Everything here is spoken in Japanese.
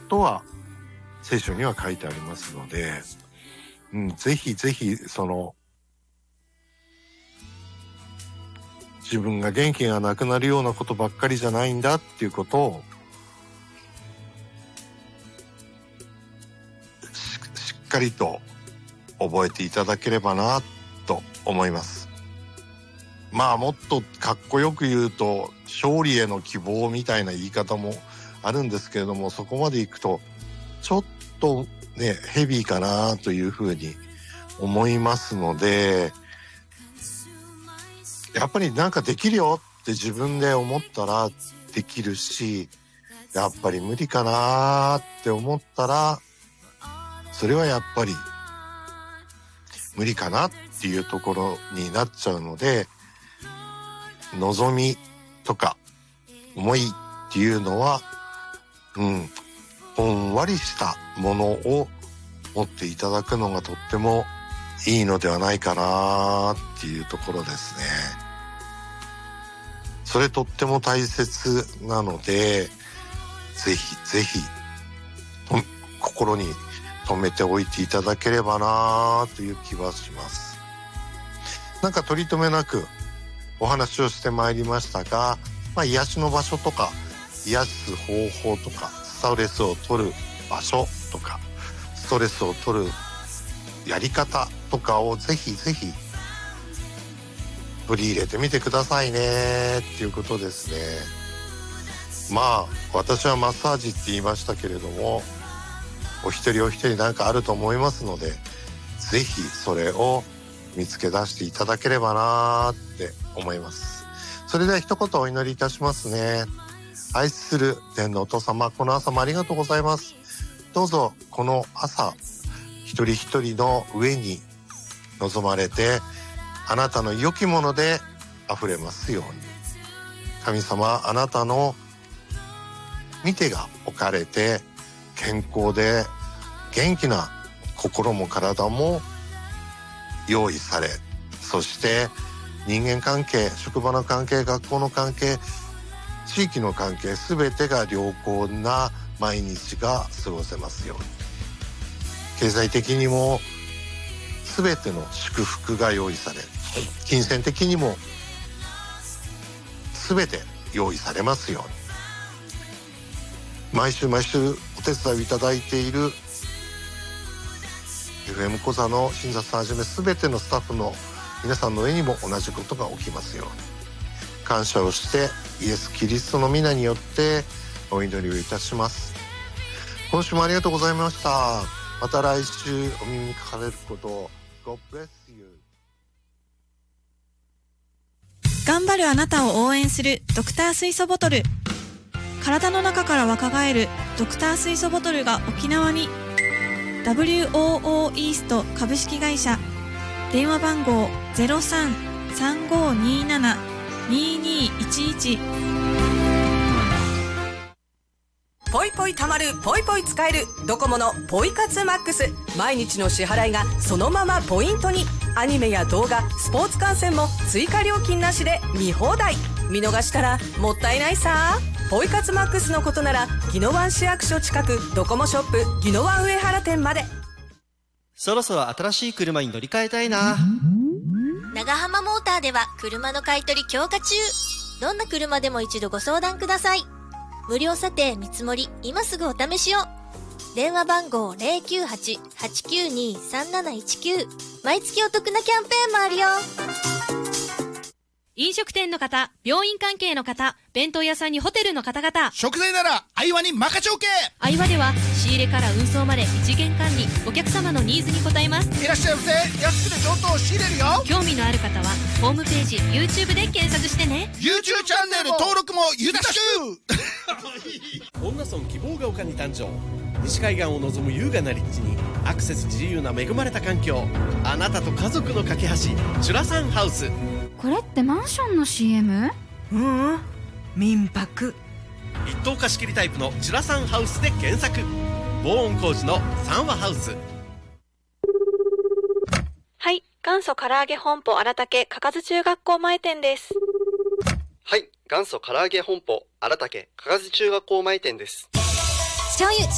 ことは聖書には書いてありますので、ぜひぜひ自分が元気がなくなるようなことばっかりじゃないんだっていうことをしっかりと覚えていただければなと思います。まあもっとかっこよく言うと勝利への希望みたいな言い方もあるんですけれども、そこまでいくとちょっとねヘビーかなというふうに思いますので、やっぱりなんかできるよって自分で思ったらできるし、やっぱり無理かなって思ったらそれはやっぱり無理かなっていうところになっちゃうので、望みとか思いっていうのはほんわりしたものを持っていただくのがとってもいいのではないかなっていうところですね。それとっても大切なので、ぜひぜひ心に留めておいていただければなという気はします。なんか取り留めなくお話をしてまいりましたが、癒しの場所とか癒す方法とかストレスを取る場所とかストレスを取るやり方とかをぜひぜひ取り入れてみてくださいねっていうことですね。私はマッサージって言いましたけれども、お一人お一人なんかあると思いますので、ぜひそれを見つけ出していただければなって思います。それでは一言お祈りいたしますね。愛する天のお父様、この朝もありがとうございます。どうぞこの朝一人一人の上に臨まれて、あなたの良きもので溢れますように。神様、あなたの御手が置かれて健康で元気な心も体も用意され、そして人間関係、職場の関係、学校の関係、地域の関係、すべてが良好な毎日が過ごせますように。経済的にもすべての祝福が用意され、金銭的にもすべて用意されますように。毎週毎週お手伝いをいただいている FM 講座の新座さんはじめすべてのスタッフの皆さんの上にも同じことが起きますように。感謝をしてイエス・キリストの皆によってお祈りをいたします。今週もありがとうございました。また来週お耳にかかれることを。God bless you。 頑張るあなたを応援するドクター水素ボトル。体の中から若返るドクター水素ボトルが沖縄に。 WOO イースト株式会社。電話番号 03-3527-2211。 ポイポイ貯まる、ポイポイ使えるドコモのポイ活マックス。毎日の支払いがそのままポイントに。アニメや動画、スポーツ観戦も追加料金なしで見放題。見逃したらもったいないさ。ポイ活マックスのことなら宜野湾市役所近くドコモショップ宜野湾上原店まで。 そろそろ新しい車に乗り換えたいな。 長浜モーターでは車の買い取り強化中。どんな車でも一度ご相談ください。無料査定見積もり、今すぐお試しを。電話番号 098-892-3719。毎月お得なキャンペーンもあるよ。 飲食店の方、病院関係の方、弁当屋さんにホテルの方々。 食材ならアイワに任ちょけ。 アイワでは仕入れから運送まで一元管理、お客様のニーズに応えます。 いらっしゃいませ。安くて上等仕入れるよ。 興味のある方はホームページ YouTube で検索してね。 YouTube チャンネル登録もよろしく。 恩納村希望が丘に誕生。西海岸を望む優雅な立地にアクセス自由な恵まれた環境。あなたと家族の架け橋、チュラサンハウス。 これってマンションの CM？ 民泊。 一棟貸し切りタイプのチュラサンハウスで検索。防音工事の三和ハウス。 はい、元祖唐揚げ本舗荒竹かかず中学校前店です。 はい、元祖唐揚げ本舗荒竹かかず中学校前店です。 醤油